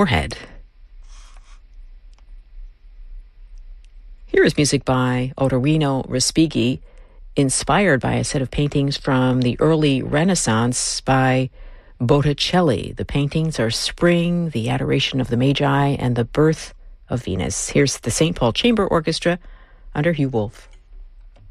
forehead. Here is music by Otorino Respighi, inspired by a set of paintings from the early Renaissance by Botticelli. The paintings are Spring, the Adoration of the Magi, and the Birth of Venus. Here's the St. Paul Chamber Orchestra under Hugh Wolf.